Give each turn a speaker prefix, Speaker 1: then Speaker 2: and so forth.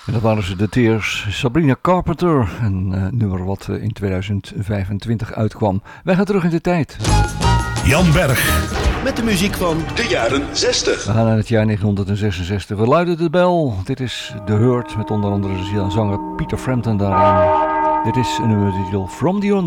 Speaker 1: En dat waren ze de Tears, Sabrina Carpenter, een nummer wat in 2025 uitkwam. Wij gaan terug in de tijd.
Speaker 2: Jan Berg.
Speaker 3: Met de muziek van
Speaker 4: de jaren 60.
Speaker 1: We gaan naar het jaar 1966. We luiden de bel. Dit is The Hurt met onder andere de zanger Peter Frampton daarin. Dit is een nummer die titel From the Unknown.